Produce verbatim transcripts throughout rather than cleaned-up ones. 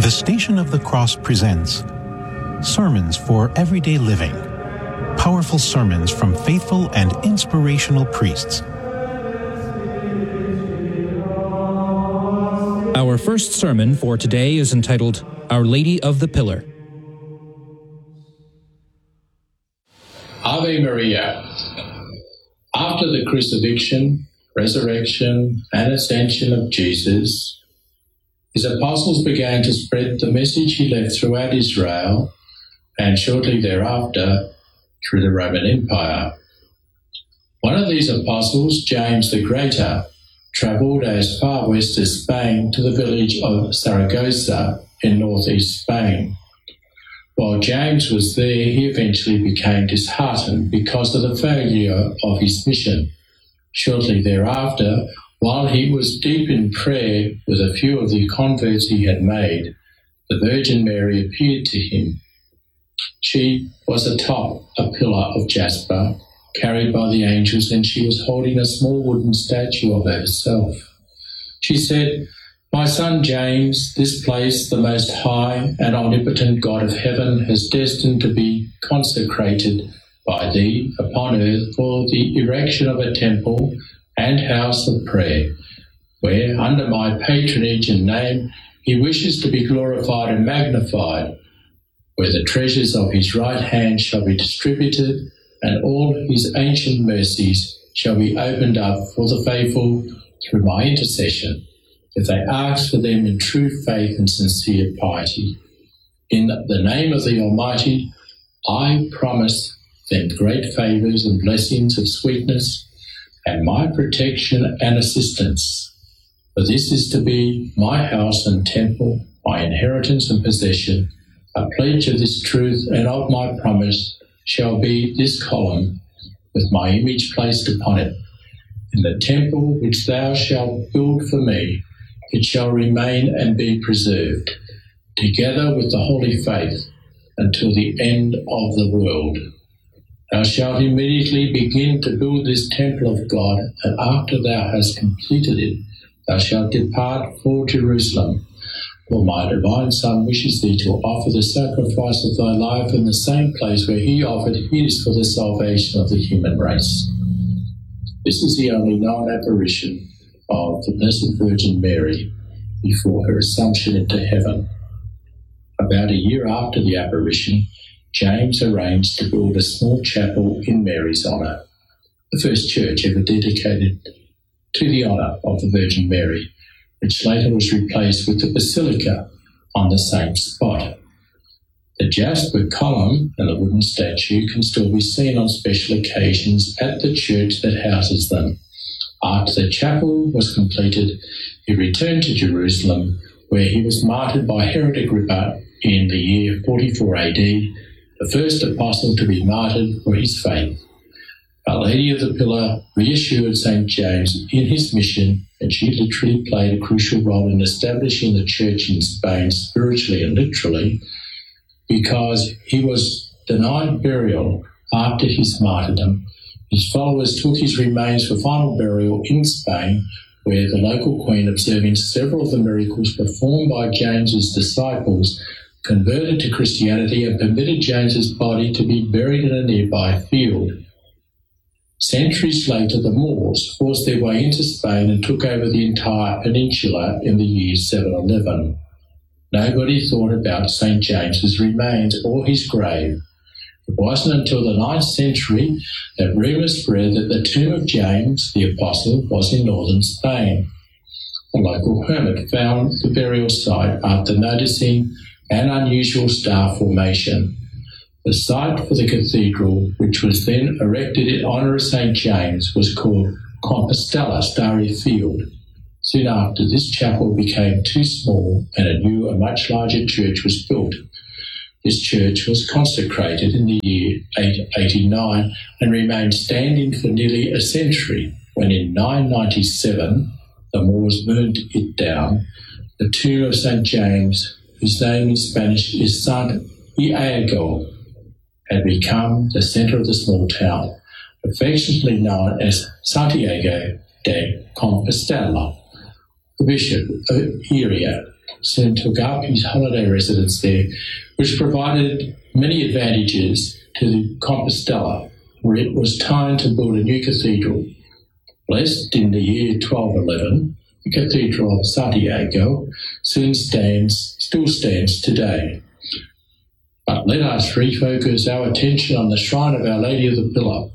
The Station of the Cross presents Sermons for Everyday Living. Powerful sermons from faithful and inspirational priests. Our first sermon for today is entitled, Our Lady of the Pillar. Ave Maria. After the crucifixion, resurrection, and ascension of Jesus, his apostles began to spread the message he left throughout Israel and shortly thereafter through the Roman Empire. One of these apostles, James the Greater, travelled as far west as Spain to the village of Saragossa in northeast Spain. While James was there, he eventually became disheartened because of the failure of his mission. Shortly thereafter, while he was deep in prayer with a few of the converts he had made, the Virgin Mary appeared to him. She was atop a pillar of jasper, carried by the angels, and she was holding a small wooden statue of herself. She said, "My son James, this place, the Most High and Omnipotent God of heaven, has destined to be consecrated by thee upon earth for the erection of a temple and house of prayer, where, under my patronage and name, he wishes to be glorified and magnified, where the treasures of his right hand shall be distributed, and all his ancient mercies shall be opened up for the faithful through my intercession, if they ask for them in true faith and sincere piety. In the name of the Almighty, I promise them great favours and blessings of sweetness, and my protection and assistance. For this is to be my house and temple, my inheritance and possession. A pledge of this truth and of my promise shall be this column, with my image placed upon it. In the temple which thou shalt build for me, it shall remain and be preserved, together with the holy faith, until the end of the world. Thou shalt immediately begin to build this temple of God, and after thou hast completed it, thou shalt depart for Jerusalem. For my divine Son wishes thee to offer the sacrifice of thy life in the same place where he offered his for the salvation of the human race." This is the only known apparition of the Blessed Virgin Mary before her assumption into heaven. About a year after the apparition, James arranged to build a small chapel in Mary's honour, the first church ever dedicated to the honour of the Virgin Mary, which later was replaced with the basilica on the same spot. The jasper column and the wooden statue can still be seen on special occasions at the church that houses them. After the chapel was completed, he returned to Jerusalem, where he was martyred by Herod Agrippa in the year forty-four A D, the first apostle to be martyred for his faith. Our Lady of the Pillar reassured Saint James in his mission, and she literally played a crucial role in establishing the church in Spain spiritually and literally, because he was denied burial after his martyrdom. His followers took his remains for final burial in Spain, where the local queen, observing several of the miracles performed by James's disciples, converted to Christianity and permitted James's body to be buried in a nearby field. Centuries later, the Moors forced their way into Spain and took over the entire peninsula in the year seven eleven. Nobody thought about Saint James's remains or his grave. It wasn't until the ninth century that rumours spread that the tomb of James, the apostle, was in northern Spain. A local hermit found the burial site after noticing an unusual star formation. The site for the cathedral, which was then erected in honour of Saint James, was called Compostela Starry Field. Soon after, this chapel became too small and a new and much larger church was built. This church was consecrated in the year eight eighty-nine and remained standing for nearly a century, when in nine ninety-seven the Moors burned it down. The tomb of Saint James, whose name in Spanish is Sant Iago, had become the centre of the small town, affectionately known as Santiago de Compostela. The Bishop of Iria soon took up his holiday residence there, which provided many advantages to the Compostela, where it was time to build a new cathedral. Blessed in the year twelve eleven, the Cathedral of Santiago soon stands, still stands today. But let us refocus our attention on the shrine of Our Lady of the Pillar.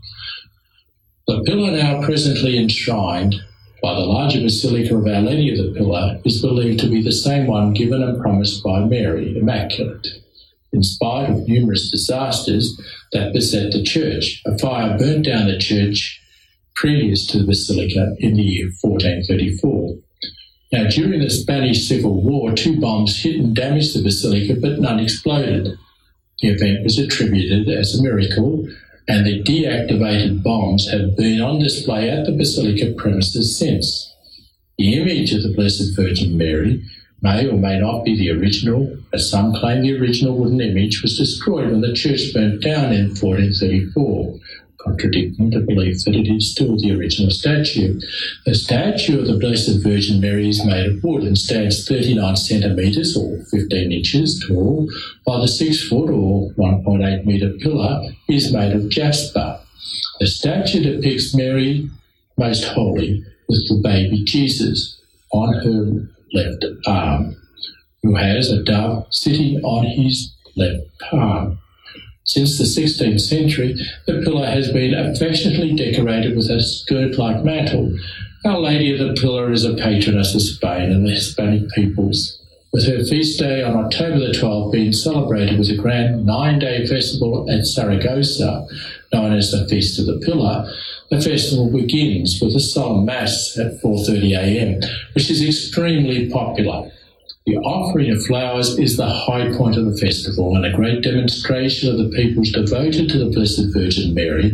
The pillar now presently enshrined by the larger Basilica of Our Lady of the Pillar is believed to be the same one given and promised by Mary, Immaculate. In spite of numerous disasters that beset the church, a fire burnt down the church previous to the Basilica in the year fourteen thirty-four. Now, during the Spanish Civil War, two bombs hit and damaged the Basilica, but none exploded. The event was attributed as a miracle, and the deactivated bombs have been on display at the Basilica premises since. The image of the Blessed Virgin Mary may or may not be the original, as some claim the original wooden image was destroyed when the church burnt down in fourteen thirty-four, contradicting the belief that it is still the original statue. The statue of the Blessed Virgin Mary is made of wood and stands thirty-nine centimetres or fifteen inches tall, while the six-foot or one point eight metre pillar is made of jasper. The statue depicts Mary Most Holy with the baby Jesus on her left arm, who has a dove sitting on his left palm. Since the sixteenth century, the pillar has been affectionately decorated with a skirt-like mantle. Our Lady of the Pillar is a patroness of Spain and the Hispanic peoples, with her feast day on October the twelfth being celebrated with a grand nine-day festival at Saragossa, known as the Feast of the Pillar. The festival begins with a solemn mass at four thirty a m, which is extremely popular. The offering of flowers is the high point of the festival and a great demonstration of the peoples devoted to the Blessed Virgin Mary.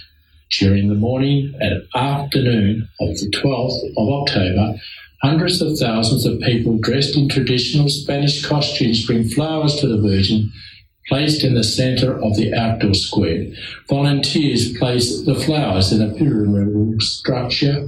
During the morning and afternoon of the twelfth of October, hundreds of thousands of people dressed in traditional Spanish costumes bring flowers to the Virgin, placed in the centre of the outdoor square. Volunteers place the flowers in a pyramidal structure,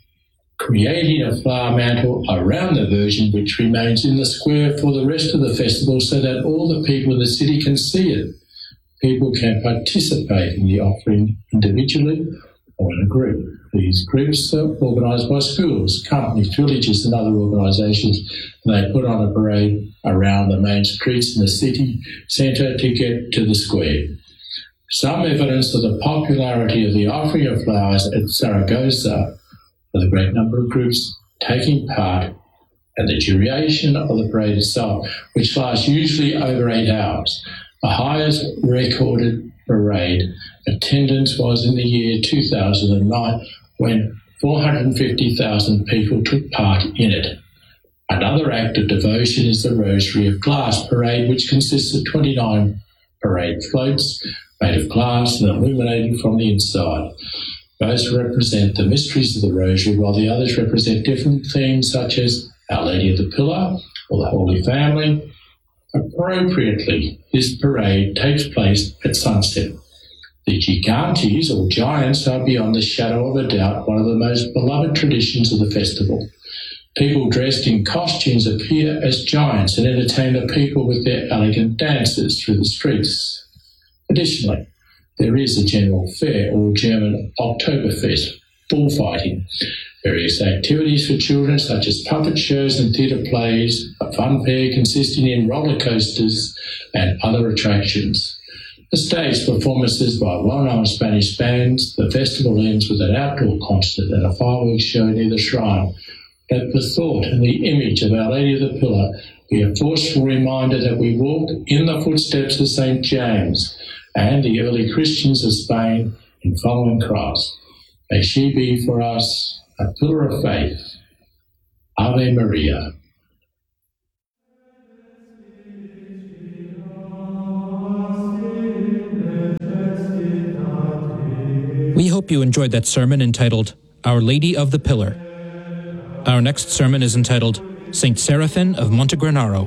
creating a flower mantle around the Virgin, which remains in the square for the rest of the festival so that all the people in the city can see it. People can participate in the offering individually or in a group. These groups are organised by schools, companies, villages and other organisations. They put on a parade around the main streets in the city centre to get to the square. Some evidence of the popularity of the offering of flowers at Saragossa, with a great number of groups taking part, and the duration of the parade itself, which lasts usually over eight hours. The highest recorded parade attendance was in the year two thousand nine, when four hundred fifty thousand people took part in it. Another act of devotion is the Rosary of Glass parade, which consists of twenty-nine parade floats made of glass and illuminated from the inside. Both represent the mysteries of the Rosary, while the others represent different themes such as Our Lady of the Pillar or the Holy Family. Appropriately, this parade takes place at sunset. The Gigantes, or giants, are beyond the shadow of a doubt one of the most beloved traditions of the festival. People dressed in costumes appear as giants and entertain the people with their elegant dances through the streets. Additionally, there is a general fair, or German Oktoberfest, bullfighting, various activities for children such as puppet shows and theatre plays, a fun fair consisting in roller coasters and other attractions. The stage performances by well-known Spanish bands. The festival ends with an outdoor concert and a fireworks show near the shrine. Let the thought and the image of Our Lady of the Pillar be a forceful reminder that we walk in the footsteps of Saint James and the early Christians of Spain in following Christ. May she be for us a pillar of faith. Ave Maria. We hope you enjoyed that sermon entitled Our Lady of the Pillar. Our next sermon is entitled Saint Seraphim of Montegranaro.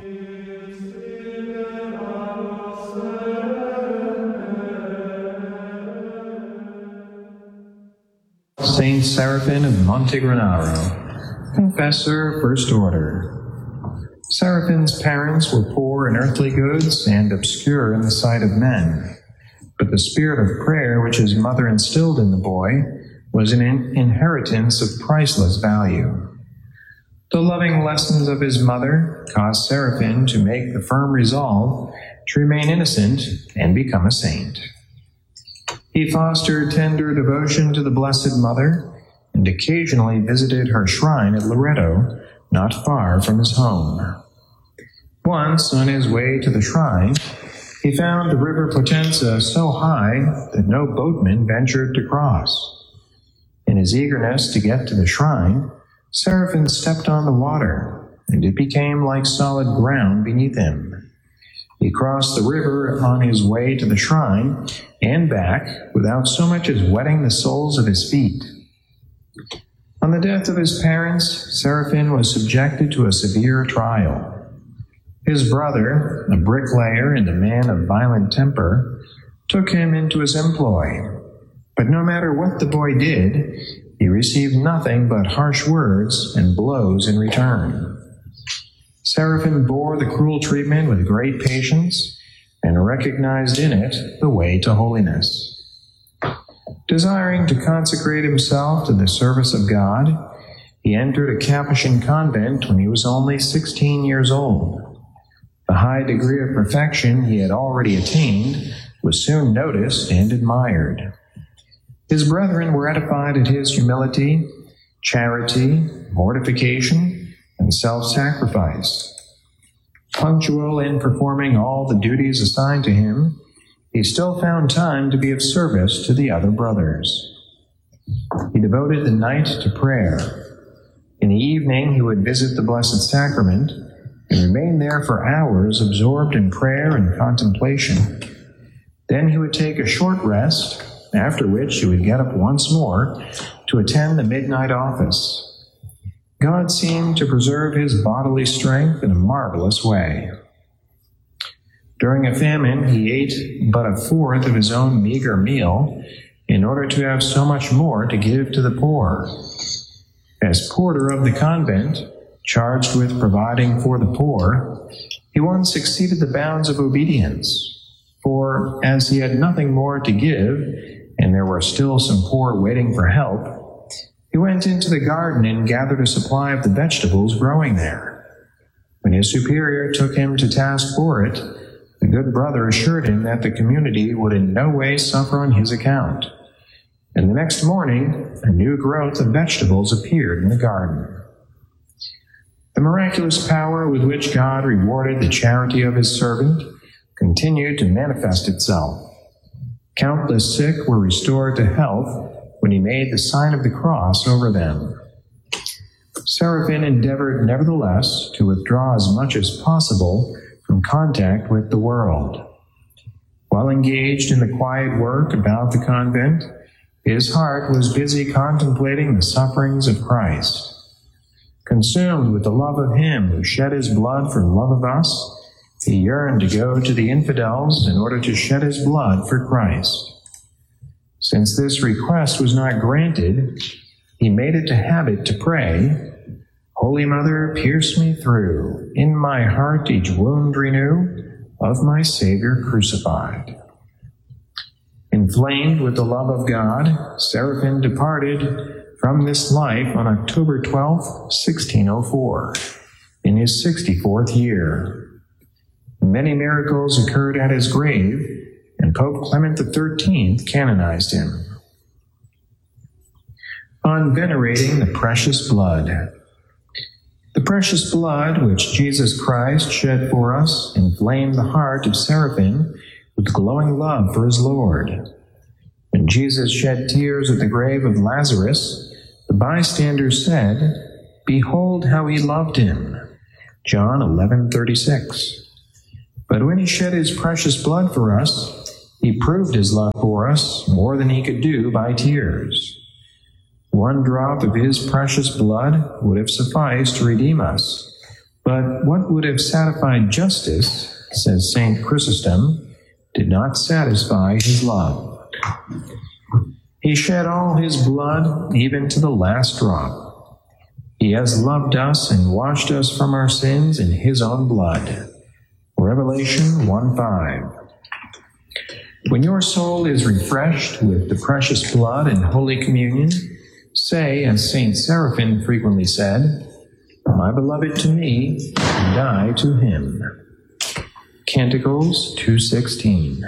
Saint Seraphim of Montegranaro, Confessor, First Order. Seraphin's parents were poor in earthly goods and obscure in the sight of men, but the spirit of prayer which his mother instilled in the boy was an in- inheritance of priceless value. The loving lessons of his mother caused Seraphin to make the firm resolve to remain innocent and become a saint. He fostered tender devotion to the Blessed Mother and occasionally visited her shrine at Loreto, not far from his home. Once, on his way to the shrine, he found the river Potenza so high that no boatman ventured to cross. In his eagerness to get to the shrine, Seraphin stepped on the water, and it became like solid ground beneath him. He crossed the river on his way to the shrine and back without so much as wetting the soles of his feet. On the death of his parents, Seraphin was subjected to a severe trial. His brother, a bricklayer and a man of violent temper, took him into his employ. But no matter what the boy did, he received nothing but harsh words and blows in return. Seraphin bore the cruel treatment with great patience and recognized in it the way to holiness. Desiring to consecrate himself to the service of God, he entered a Capuchin convent when he was only sixteen years old. The high degree of perfection he had already attained was soon noticed and admired. His brethren were edified at his humility, charity, mortification, and self-sacrifice. Punctual in performing all the duties assigned to him, he still found time to be of service to the other brothers. He devoted the night to prayer. In the evening, he would visit the Blessed Sacrament and remain there for hours absorbed in prayer and contemplation. Then he would take a short rest, after which he would get up once more to attend the midnight office. God seemed to preserve his bodily strength in a marvelous way. During a famine, he ate but a fourth of his own meager meal in order to have so much more to give to the poor. As porter of the convent, charged with providing for the poor, he once exceeded the bounds of obedience, for as he had nothing more to give, and there were still some poor waiting for help, he went into the garden and gathered a supply of the vegetables growing there. When his superior took him to task for it, the good brother assured him that the community would in no way suffer on his account. And the next morning, a new growth of vegetables appeared in the garden. The miraculous power with which God rewarded the charity of his servant continued to manifest itself. Countless sick were restored to health when he made the sign of the cross over them. Seraphin endeavored nevertheless to withdraw as much as possible from contact with the world. While engaged in the quiet work about the convent, his heart was busy contemplating the sufferings of Christ. Consumed with the love of him who shed his blood for love of us, he yearned to go to the infidels in order to shed his blood for Christ. Since this request was not granted, he made it a habit to pray, "Holy Mother, pierce me through, in my heart each wound renew, of my Savior crucified." Inflamed with the love of God, Seraphin departed from this life on October twelfth, sixteen oh four, in his sixty-fourth year. Many miracles occurred at his grave, and Pope Clement the thirteenth canonized him. On venerating the precious blood. The precious blood which Jesus Christ shed for us inflamed the heart of Seraphin with glowing love for his Lord. When Jesus shed tears at the grave of Lazarus, the bystanders said, "Behold how he loved him." John eleven thirty-six. But when he shed his precious blood for us, he proved his love for us more than he could do by tears. One drop of his precious blood would have sufficed to redeem us. But what would have satisfied justice, says Saint Chrysostom, did not satisfy his love. He shed all his blood, even to the last drop. He has loved us and washed us from our sins in his own blood. Revelation one five. When your soul is refreshed with the precious blood and Holy Communion, say, as Saint Seraphim frequently said, "My beloved to me, and I to him." Canticles two sixteen.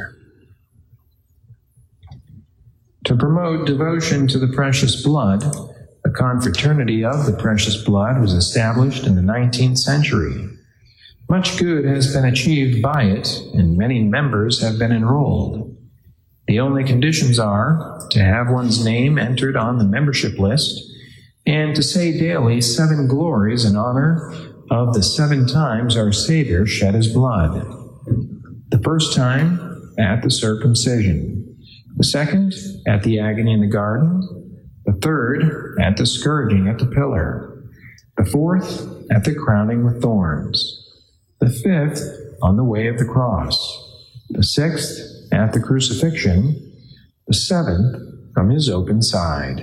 To promote devotion to the precious blood, a confraternity of the precious blood was established in the nineteenth century. Much good has been achieved by it, and many members have been enrolled. The only conditions are to have one's name entered on the membership list and to say daily seven glories in honor of the seven times our Savior shed his blood. The first time at the circumcision, the second at the agony in the garden, the third at the scourging at the pillar, the fourth at the crowning with thorns, the fifth on the way of the cross, the sixth at the crucifixion, the seventh from his open side.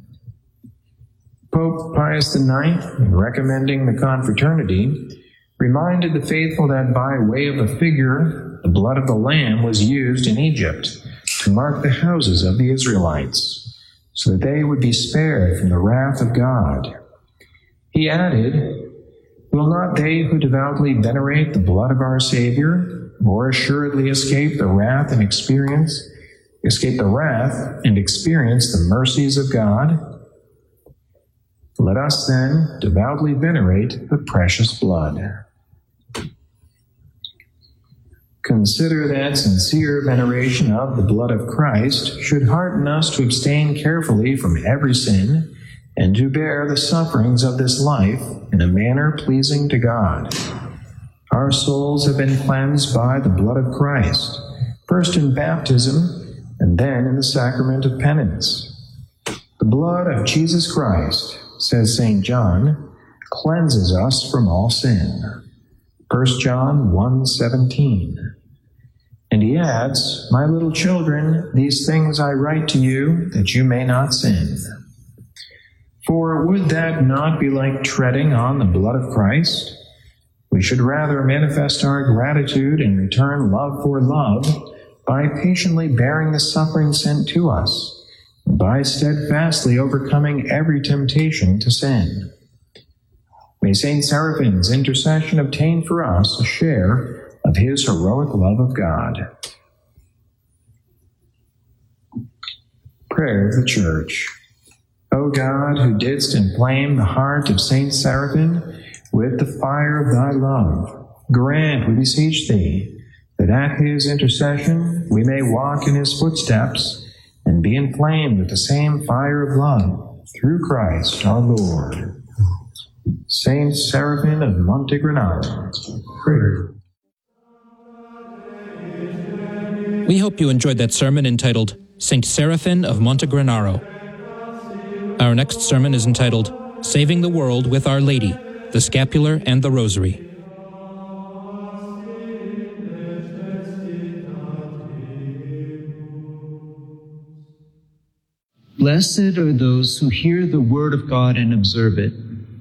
Pope Pius the Ninth, in recommending the confraternity, reminded the faithful that by way of a figure, the blood of the Lamb was used in Egypt to mark the houses of the Israelites, so that they would be spared from the wrath of God. He added, "Will not they who devoutly venerate the blood of our Savior more assuredly escape the wrath and experience, escape the wrath and experience the mercies of God? Let us then devoutly venerate the precious blood." Consider that sincere veneration of the blood of Christ should hearten us to abstain carefully from every sin and to bear the sufferings of this life in a manner pleasing to God. Our souls have been cleansed by the blood of Christ, first in baptism and then in the sacrament of penance. The blood of Jesus Christ, says Saint John, cleanses us from all sin. First John one seventeen. And he adds, "My little children, these things I write to you, that you may not sin." For would that not be like treading on the blood of Christ? We should rather manifest our gratitude and return love for love by patiently bearing the suffering sent to us, and by steadfastly overcoming every temptation to sin. May Saint Seraphim's intercession obtain for us a share of his heroic love of God. Prayer of the Church. O God, who didst inflame the heart of Saint Seraphim with the fire of thy love, grant, we beseech thee, that at his intercession we may walk in his footsteps and be inflamed with the same fire of love, through Christ our Lord. Saint Seraphim of Montegranaro. Prayer. We hope you enjoyed that sermon entitled Saint Seraphim of Montegranaro. Our next sermon is entitled Saving the World with Our Lady, the Scapular and the Rosary. Blessed are those who hear the word of God and observe it.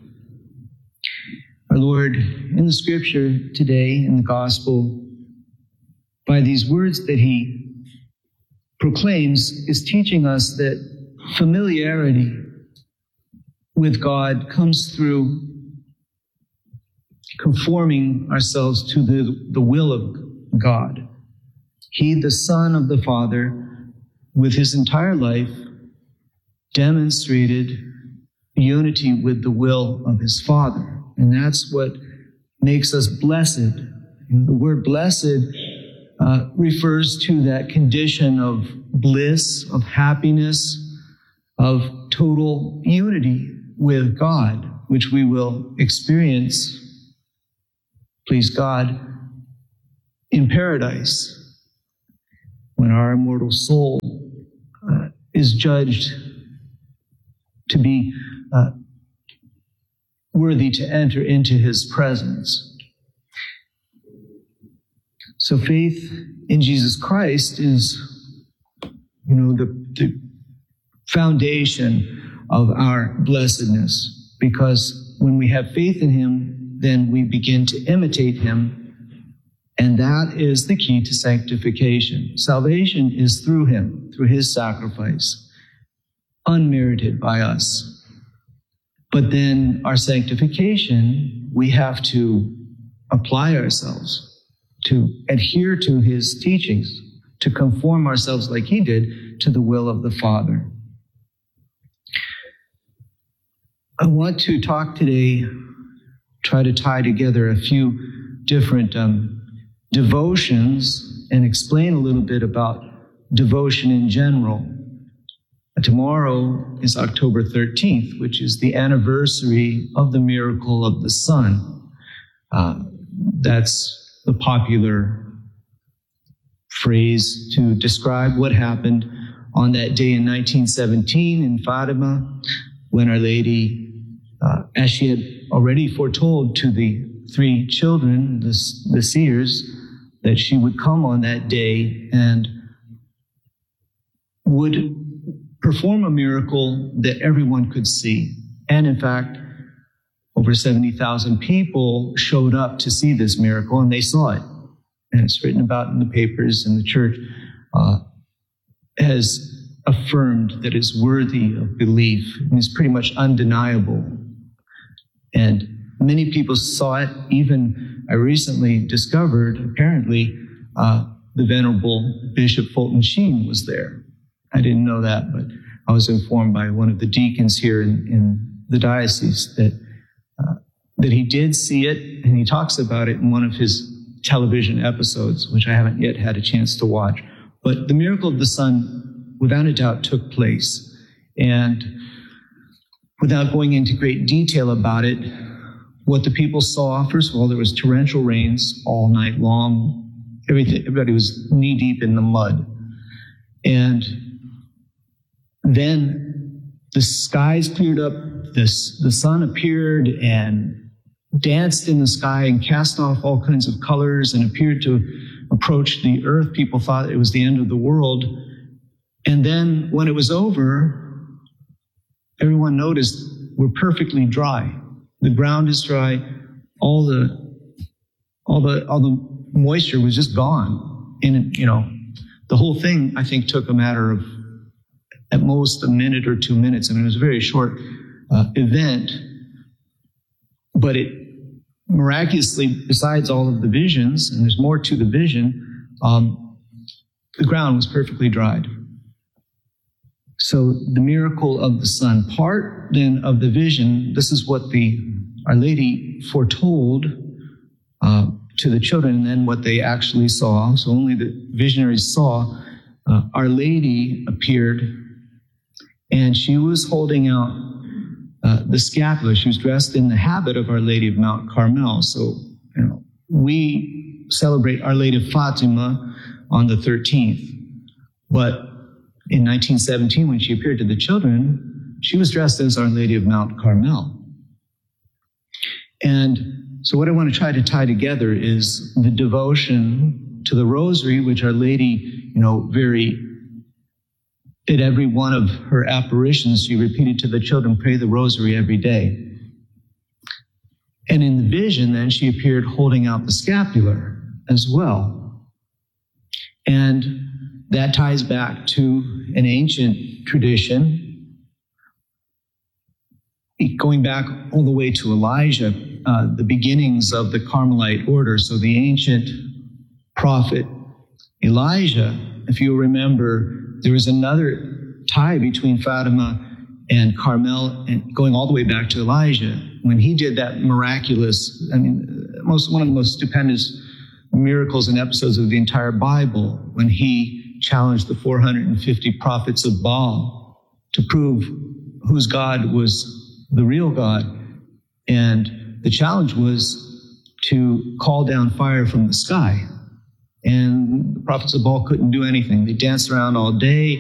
Our Lord, in the scripture today, in the gospel, by these words that he proclaims, is teaching us that familiarity with God comes through conforming ourselves to the, the will of God. He, the Son of the Father, with his entire life, demonstrated unity with the will of his Father. And that's what makes us blessed. And the word blessed uh, refers to that condition of bliss, of happiness, of total unity with God, which we will experience, please God, in paradise, when our immortal soul uh, is judged to be uh, worthy to enter into his presence. So faith in Jesus Christ is, you know, the, the foundation of our blessedness, because when we have faith in him, then we begin to imitate him. And that is the key to sanctification. Salvation is through him, through his sacrifice, unmerited by us. But then our sanctification, we have to apply ourselves, to adhere to his teachings, to conform ourselves like he did to the will of the Father. I want to talk today, try to tie together a few different um, devotions and explain a little bit about devotion in general. Tomorrow is October thirteenth, which is the anniversary of the miracle of the sun. Uh, that's the popular phrase to describe what happened on that day in nineteen seventeen in Fatima, when Our Lady, uh, as she had already foretold to the three children, the, the seers, that she would come on that day and would perform a miracle that everyone could see. And in fact, over seventy thousand people showed up to see this miracle, and they saw it. And it's written about in the papers, and the church uh, has affirmed that it's worthy of belief, and it's pretty much undeniable. And many people saw it. Even I recently discovered, apparently, uh, the Venerable Bishop Fulton Sheen was there. I didn't know that, but I was informed by one of the deacons here in, in the diocese that uh, that he did see it, and he talks about it in one of his television episodes, which I haven't yet had a chance to watch. But the miracle of the sun, without a doubt, took place. And without going into great detail about it, what the people saw, first of all, there was torrential rains all night long. Everything, everybody was knee-deep in the mud. And then the skies cleared up, this, the sun appeared and danced in the sky and cast off all kinds of colors and appeared to approach the earth. People thought it was the end of the world. And then when it was over, everyone noticed we're perfectly dry. The ground is dry. All the, all the, all the moisture was just gone. And, you know, the whole thing, I think, took a matter of at most a minute or two minutes. I mean, it was a very short uh, event, but it miraculously, besides all of the visions, and there's more to the vision, um, the ground was perfectly dried. So the miracle of the sun, part then of the vision, this is what the Our Lady foretold uh, to the children, and then what they actually saw. So only the visionaries saw. Uh, Our Lady appeared, and she was holding out uh, the scapular. She was dressed in the habit of Our Lady of Mount Carmel. So, you know, we celebrate Our Lady of Fatima on the thirteenth. But in nineteen seventeen, when she appeared to the children, she was dressed as Our Lady of Mount Carmel. And so what I want to try to tie together is the devotion to the rosary, which Our Lady, you know, very, at every one of her apparitions, she repeated to the children, pray the rosary every day. And in the vision, then, she appeared holding out the scapular as well. And that ties back to an ancient tradition, going back all the way to Elijah, uh, the beginnings of the Carmelite order. So the ancient prophet Elijah, if you remember, there was another tie between Fatima and Carmel, and going all the way back to Elijah, when he did that miraculous, I mean, most one of the most stupendous miracles and episodes of the entire Bible, when he challenged the four hundred fifty prophets of Baal to prove whose God was the real God. And the challenge was to call down fire from the sky. And the prophets of Baal couldn't do anything. They danced around all day.